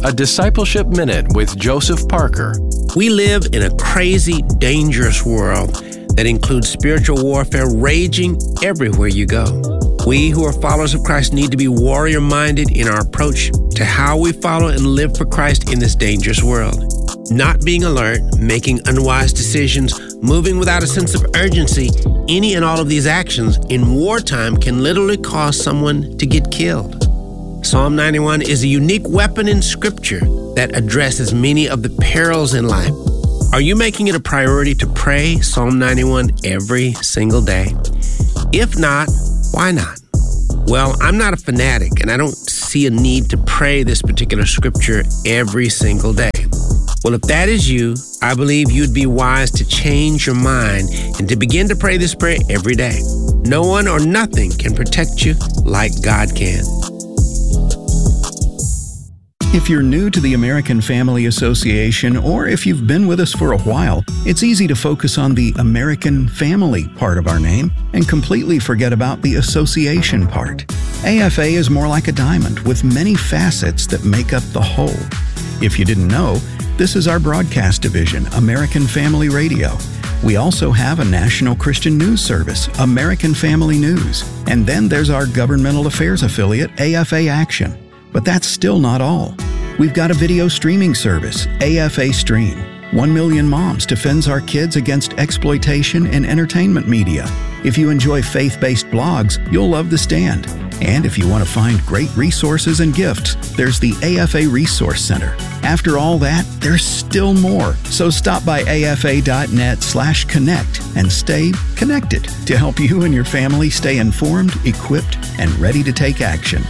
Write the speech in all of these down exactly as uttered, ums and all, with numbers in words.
a Discipleship Minute with Joseph Parker. We live in a crazy, dangerous world that includes spiritual warfare raging everywhere you go. We who are followers of Christ need to be warrior-minded in our approach to how we follow and live for Christ in this dangerous world. Not being alert, making unwise decisions, moving without a sense of urgency, any and all of these actions in wartime can literally cause someone to get killed. Psalm ninety-one is a unique weapon in Scripture that addresses many of the perils in life. Are you making it a priority to pray Psalm ninety-one every single day? If not, why not? Well, I'm not a fanatic, and I don't see a need to pray this particular scripture every single day. Well, if that is you, I believe you'd be wise to change your mind and to begin to pray this prayer every day. No one or nothing can protect you like God can. If you're new to the American Family Association, or if you've been with us for a while, it's easy to focus on the American Family part of our name and completely forget about the association part. A F A is more like a diamond with many facets that make up the whole. If you didn't know, this is our broadcast division, American Family Radio. We also have a national Christian news service, American Family News. And then there's our governmental affairs affiliate, A F A Action. But that's still not all. We've got a video streaming service, A F A Stream. One million Moms defends our kids against exploitation in entertainment media. If you enjoy faith-based blogs, you'll love The Stand. And if you want to find great resources and gifts, there's the A F A Resource Center. After all that, there's still more. So stop by afa.net slash connect and stay connected to help you and your family stay informed, equipped, and ready to take action.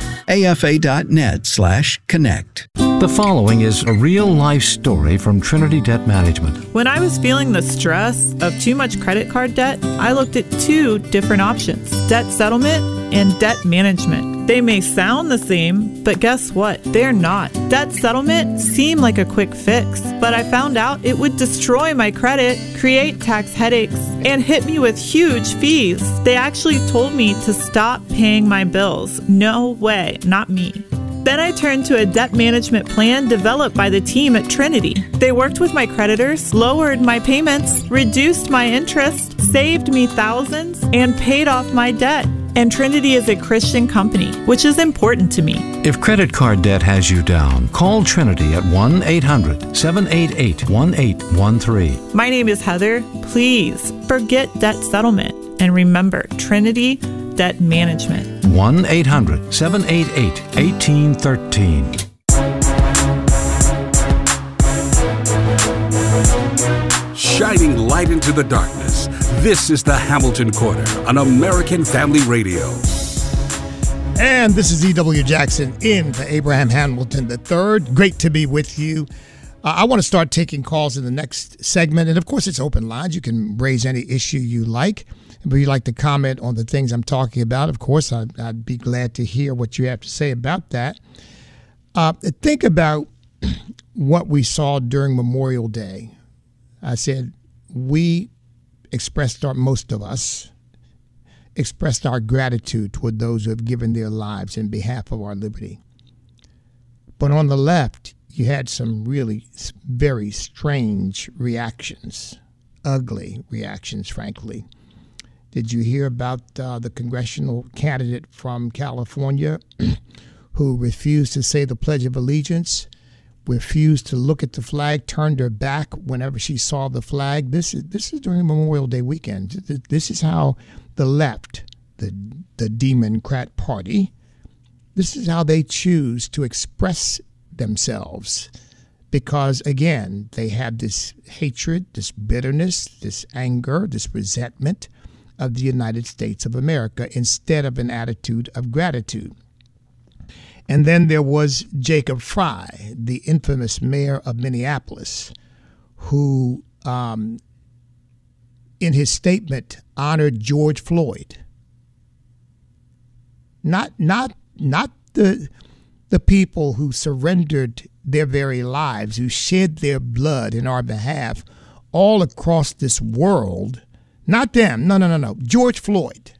afa.net slash connect. The following is a real-life story from Trinity Debt Management. When I was feeling the stress of too much credit card debt, I looked at two different options: debt settlement and debt management. They may sound the same, but guess what? They're not. Debt settlement seemed like a quick fix, but I found out it would destroy my credit, create tax headaches, and hit me with huge fees. They actually told me to stop paying my bills. No way, not me. Then I turned to a debt management plan developed by the team at Trinity. They worked with my creditors, lowered my payments, reduced my interest, saved me thousands, and paid off my debt. And Trinity is a Christian company, which is important to me. If credit card debt has you down, call Trinity at one eight hundred seven eight eight one eight one three. My name is Heather. Please forget debt settlement and remember Trinity Debt Management. one eight hundred seven eight eight one eight one three. Shining light into the darkness. This is the Hamilton Corner on American Family Radio. And this is E W. Jackson in for Abraham Hamilton the third. Great to be with you. Uh, I want to start taking calls in the next segment. And of course, it's open lines. You can raise any issue you like. If you'd like to comment on the things I'm talking about, of course, I'd, I'd be glad to hear what you have to say about that. Uh, think about what we saw during Memorial Day. I said we expressed our, most of us, expressed our gratitude toward those who have given their lives in behalf of our liberty. But on the left, you had some really very strange reactions, ugly reactions, frankly. Did you hear about uh, the congressional candidate from California who refused to say the Pledge of Allegiance, refused to look at the flag, turned her back whenever she saw the flag? This is this is during Memorial Day weekend. This is how the left, the the Democrat Party, this is how they choose to express themselves. Because, again, they have this hatred, this bitterness, this anger, this resentment of the United States of America instead of an attitude of gratitude. And then there was Jacob Frey, the infamous mayor of Minneapolis, who um, in his statement honored George Floyd. Not not not the the people who surrendered their very lives, who shed their blood in our behalf all across this world. Not them. No, no, no, no. George Floyd.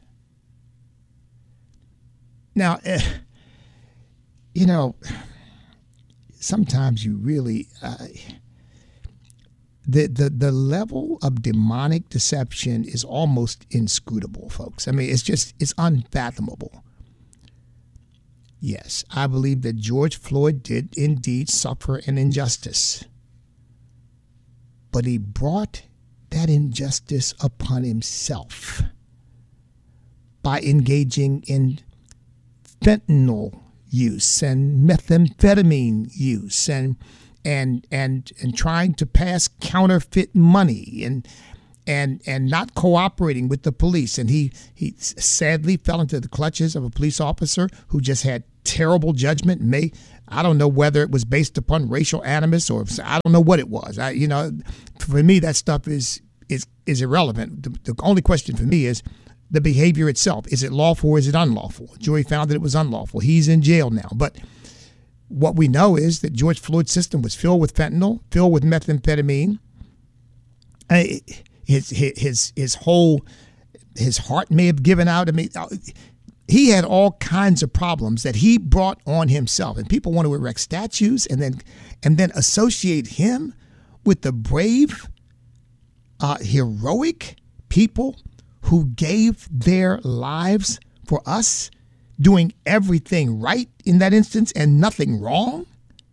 Now, uh, you know, sometimes you really uh, the the the level of demonic deception is almost inscrutable, folks. I mean, it's just it's unfathomable. Yes, I believe that George Floyd did indeed suffer an injustice, but he brought that injustice upon himself by engaging in fentanyl use and methamphetamine use and and and and trying to pass counterfeit money and and and not cooperating with the police. And he he sadly fell into the clutches of a police officer who just had terrible judgment. May I don't know whether it was based upon racial animus or I don't know what it was. I you know, for me that stuff is is is irrelevant. The, the only question for me is the behavior itself. Is it lawful or is it unlawful? The jury found that it was unlawful. He's in jail now. But what we know is that George Floyd's system was filled with fentanyl, filled with methamphetamine. His his his whole his heart may have given out. I mean, he had all kinds of problems that he brought on himself. And people want to erect statues and then and then associate him with the brave, uh, heroic people who gave their lives for us, doing everything right in that instance and nothing wrong.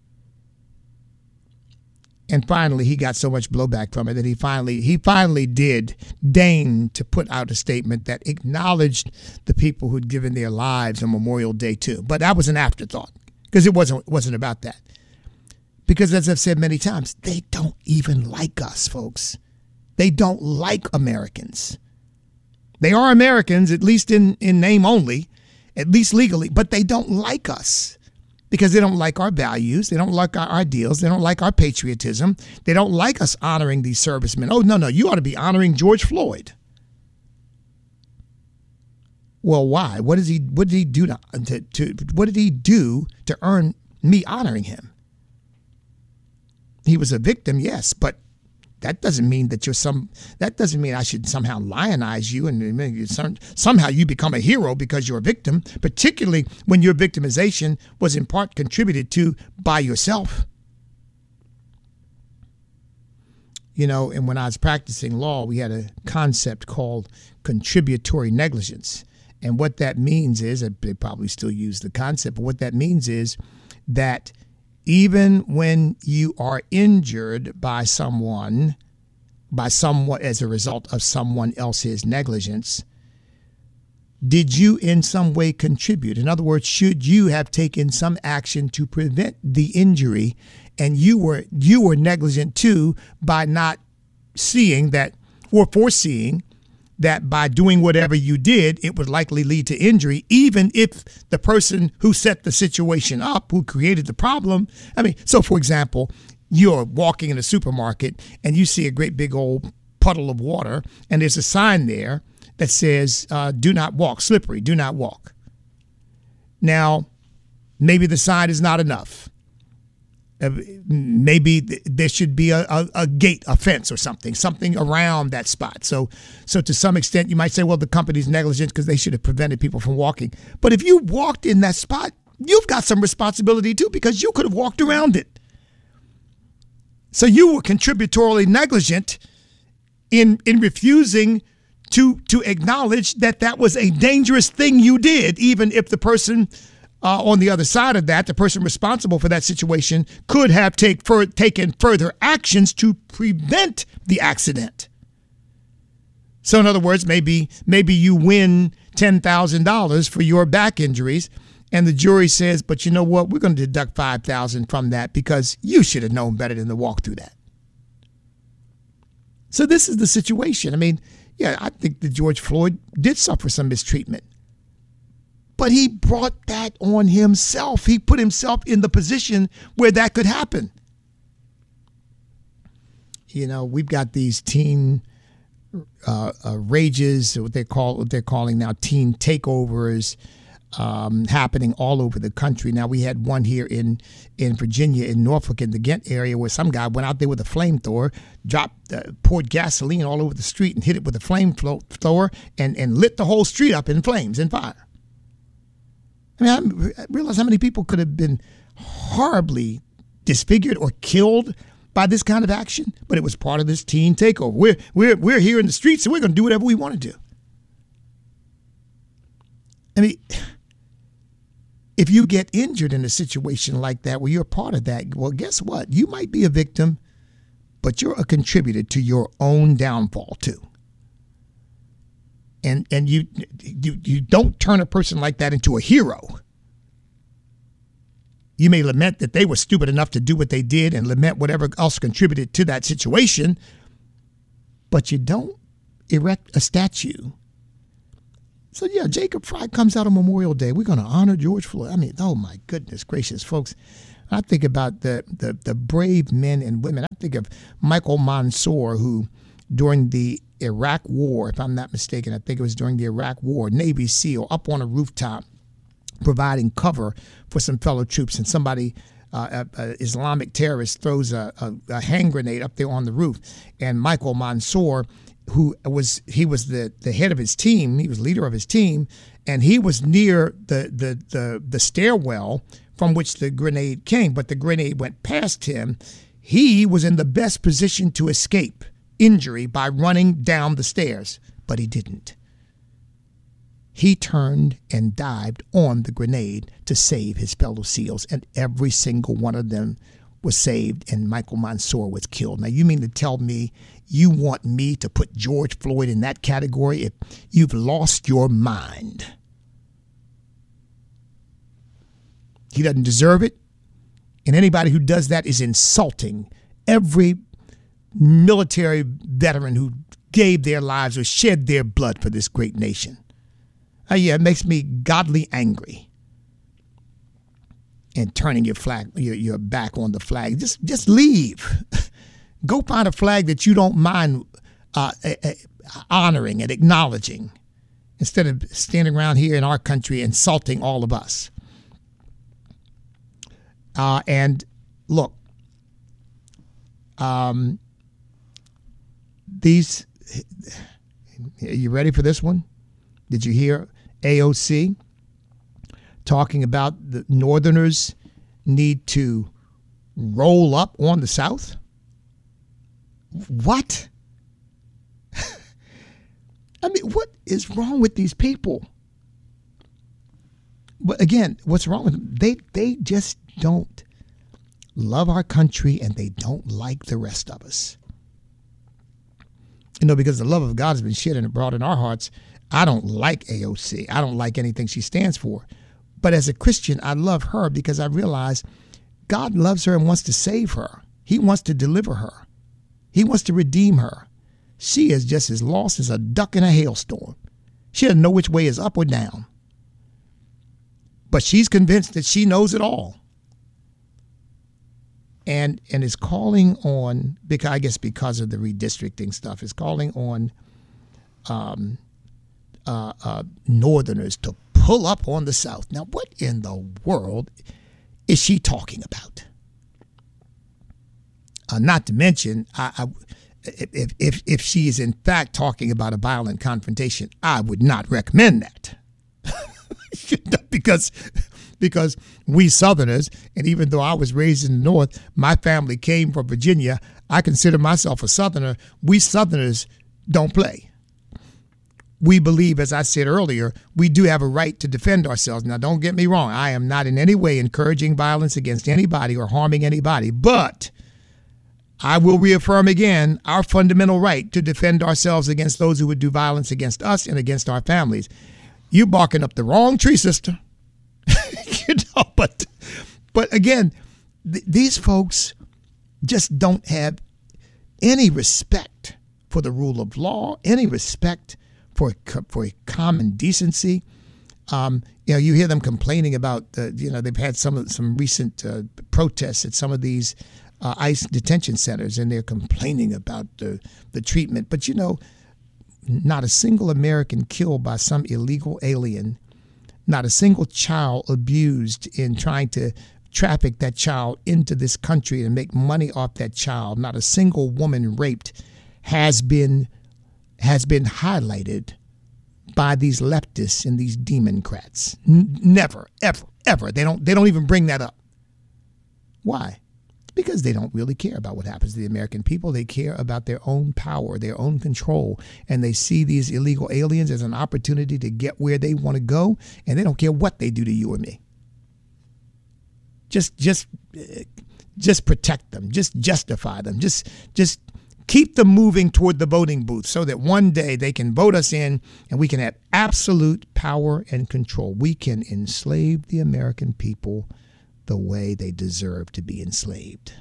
And finally, he got so much blowback from it that he finally he finally did deign to put out a statement that acknowledged the people who'd given their lives on Memorial Day too. But that was an afterthought because it wasn't it wasn't about that. Because as I've said many times, they don't even like us, folks. They don't like Americans. They are Americans, at least in, in name only, at least legally, but they don't like us because they don't like our values. They don't like our ideals. They don't like our patriotism. They don't like us honoring these servicemen. Oh, no, no, you ought to be honoring George Floyd. Well, why? What does he what did he do to, to, to what did he do to earn me honoring him? He was a victim, yes, but that doesn't mean that you're some. That doesn't mean I should somehow lionize you and somehow you become a hero because you're a victim. Particularly when your victimization was in part contributed to by yourself. You know, and when I was practicing law, we had a concept called contributory negligence, and what that means is, they probably still use the concept, but what that means is that even when you are injured by someone, by someone as a result of someone else's negligence, did you in some way contribute? In other words, should you have taken some action to prevent the injury, and you were you were negligent too by not seeing that or foreseeing that by doing whatever you did, it would likely lead to injury, even if the person who set the situation up, who created the problem. I mean, so for example, you're walking in a supermarket and you see a great big old puddle of water and there's a sign there that says, uh, do not walk, slippery, do not walk. Now, maybe the sign is not enough. Uh, maybe th- there should be a, a, a gate, a fence or something, something around that spot. So so to some extent, you might say, well, the company's negligent because they should have prevented people from walking. But if you walked in that spot, you've got some responsibility too because you could have walked around it. So you were contributorily negligent in in refusing to to acknowledge that that was a dangerous thing you did, even if the person Uh, on the other side of that, the person responsible for that situation could have take, for, taken further actions to prevent the accident. So in other words, maybe maybe you win ten thousand dollars for your back injuries, and the jury says, but you know what, we're going to deduct five thousand dollars from that because you should have known better than to walk through that. So this is the situation. I mean, yeah, I think that George Floyd did suffer some mistreatment. But he brought that on himself. He put himself in the position where that could happen. You know, we've got these teen uh, uh, rages, what they call what they're calling now teen takeovers, um, happening all over the country. Now we had one here in in Virginia, in Norfolk, in the Ghent area, where some guy went out there with a flamethrower, dropped, uh, poured gasoline all over the street, and hit it with a flamethrower, and and lit the whole street up in flames and fire. I mean, I realize how many people could have been horribly disfigured or killed by this kind of action, but it was part of this teen takeover. We're, we're, we're here in the streets, so we're going to do whatever we want to do. I mean, if you get injured in a situation like that where you're part of that, well, guess what? You might be a victim, but you're a contributor to your own downfall too. And and you you you don't turn a person like that into a hero. You may lament that they were stupid enough to do what they did and lament whatever else contributed to that situation, but you don't erect a statue. So yeah, Jacob Fry comes out on Memorial Day. We're going to honor George Floyd. I mean, oh my goodness gracious, folks. I think about the, the, the brave men and women. I think of Michael Mansour, who during the Iraq War, if I'm not mistaken, I think it was during the Iraq War, Navy SEAL, up on a rooftop, providing cover for some fellow troops, and somebody, uh, an Islamic terrorist, throws a, a, a hand grenade up there on the roof, and Michael Mansour, who was he was the, the head of his team, he was leader of his team, and he was near the the the, the stairwell from which the grenade came, but the grenade went past him. He was in the best position to escape injury by running down the stairs, but he didn't. He turned and dived on the grenade to save his fellow SEALs, and every single one of them was saved, and Michael Mansour was killed. Now, you mean to tell me you want me to put George Floyd in that category? If you've lost your mind. He doesn't deserve it, and anybody who does that is insulting every military veteran who gave their lives or shed their blood for this great nation. Uh, yeah, it makes me godly angry. And turning your flag, your, your back on the flag, just just leave. Go find a flag that you don't mind uh, uh, honoring and acknowledging, instead of standing around here in our country insulting all of us. Uh, and look, um, these. Are you ready for this one? Did you hear A O C talking about the Northerners need to roll up on the South? What? I mean, what is wrong with these people? But again, what's wrong with them? They they just don't love our country, and they don't like the rest of us. You know, because the love of God has been shed and brought in our hearts. I don't like A O C. I don't like anything she stands for. But as a Christian, I love her because I realize God loves her and wants to save her. He wants to deliver her. He wants to redeem her. She is just as lost as a duck in a hailstorm. She doesn't know which way is up or down. But she's convinced that she knows it all. And and is calling on, because I guess because of the redistricting stuff, is calling on um, uh, uh, Northerners to pull up on the South. Now, what in the world is she talking about? Uh, not to mention, I, I, if, if if she is in fact talking about a violent confrontation, I would not recommend that. because because we Southerners, and even though I was raised in the North, my family came from Virginia. I consider myself a Southerner. We Southerners don't play. We believe, as I said earlier, we do have a right to defend ourselves. Now, don't get me wrong. I am not in any way encouraging violence against anybody or harming anybody, but I will reaffirm again our fundamental right to defend ourselves against those who would do violence against us and against our families. You barking up the wrong tree, sister. you know, but but again, th- these folks just don't have any respect for the rule of law, any respect for for common decency. Um, you know, you hear them complaining about the, you know, they've had some of some recent uh, protests at some of these uh, ICE detention centers, and they're complaining about the the treatment. But you know, not a single American killed by some illegal alien, not a single child abused in trying to traffic that child into this country and make money off that child, not a single woman raped has been has been highlighted by these leftists and these Democrats. N- never, ever, ever. They don't they don't even bring that up. Why? Because they don't really care about what happens to the American people. They care about their own power, their own control. And they see these illegal aliens as an opportunity to get where they want to go. And they don't care what they do to you or me. Just, just, just protect them. Just justify them. Just, just keep them moving toward the voting booth so that one day they can vote us in and we can have absolute power and control. We can enslave the American people the way they deserve to be enslaved.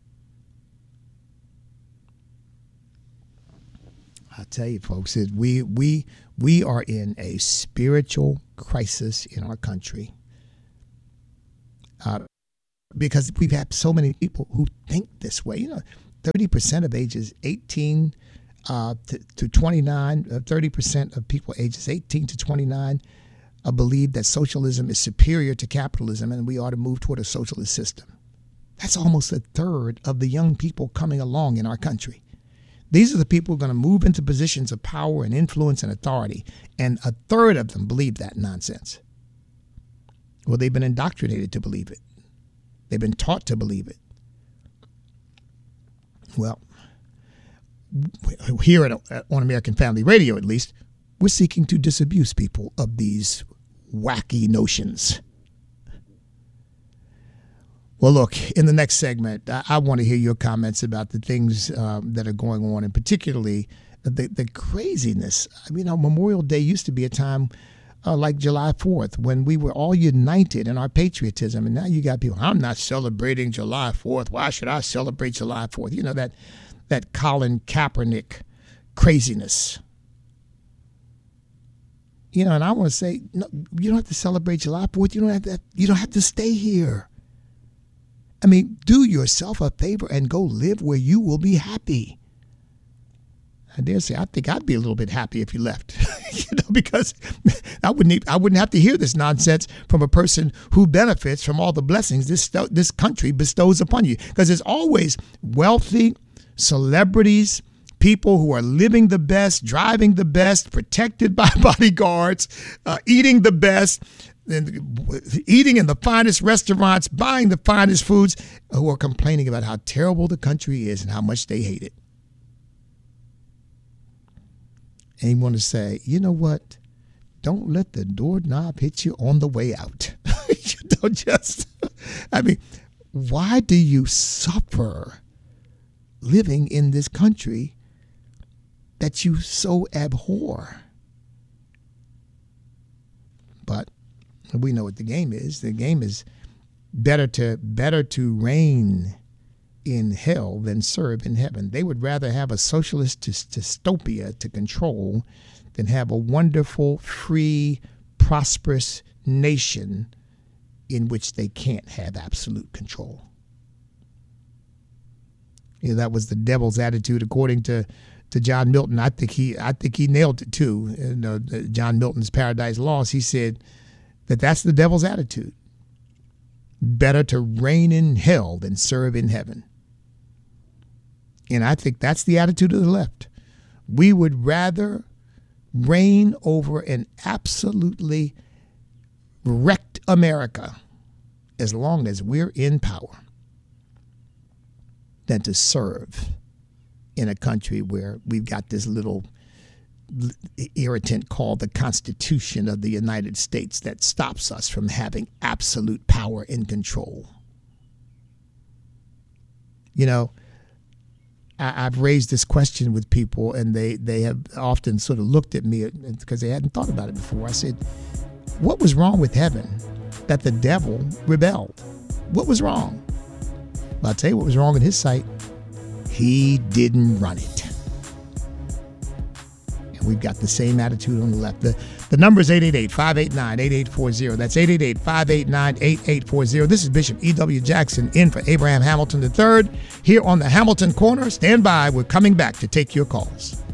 I'll tell you, folks, that we we we are in a spiritual crisis in our country uh, because we've had so many people who think this way. You know, thirty percent of ages eighteen uh, to, to twenty-nine, uh, thirty percent of people ages eighteen to twenty-nine Uh, believe that socialism is superior to capitalism and we ought to move toward a socialist system. That's almost a third of the young people coming along in our country. These are the people who are going to move into positions of power and influence and authority, and a third of them believe that nonsense. Well, they've been indoctrinated to believe it. They've been taught to believe it. Well, here at, on American Family Radio, at least, we're seeking to disabuse people of these wacky notions. Well, look, in the next segment, I, I want to hear your comments about the things um, that are going on, and particularly the, the craziness. I mean, you know, Memorial Day used to be a time uh, like July fourth when we were all united in our patriotism. And now you got people, I'm not celebrating July fourth. Why should I celebrate July fourth? You know, that, that Colin Kaepernick craziness. You know, and I want to say, no, you don't have to celebrate July fourth. You don't have to. You don't have to stay here. I mean, do yourself a favor and go live where you will be happy. I dare say, I think I'd be a little bit happy if you left, you know, because I wouldn't. I wouldn't have to hear this nonsense from a person who benefits from all the blessings this this country bestows upon you. Because there's always wealthy celebrities, people who are living the best, driving the best, protected by bodyguards, uh, eating the best, and eating in the finest restaurants, buying the finest foods, who are complaining about how terrible the country is and how much they hate it. And you want to say, you know what? Don't let the doorknob hit you on the way out. You don't just, I mean, why do you suffer living in this country that you so abhor? But we know what the game is. The game is better to better to reign in hell than serve in heaven. They would rather have a socialist dystopia to control than have a wonderful, free, prosperous nation in which they can't have absolute control. You know, that was the devil's attitude, according to to John Milton. I think he I think he nailed it too. You know, John Milton's Paradise Lost. He said that that's the devil's attitude. Better to reign in hell than serve in heaven. And I think that's the attitude of the left. We would rather reign over an absolutely wrecked America as long as we're in power than to serve in a country where we've got this little irritant called the Constitution of the United States that stops us from having absolute power and control. You know, I, I've raised this question with people, and they, they have often sort of looked at me because they hadn't thought about it before. I said, what was wrong with heaven that the devil rebelled? What was wrong? Well, I'll tell you what was wrong in his sight. He didn't run it. And we've got the same attitude on the left. The, the number is eight eight eight, five eight nine, eight eight four zero. That's eight eight eight, five eight nine, eight eight four zero. This is Bishop E W. Jackson in for Abraham Hamilton the third here on the Hamilton Corner. Stand by. We're coming back to take your calls.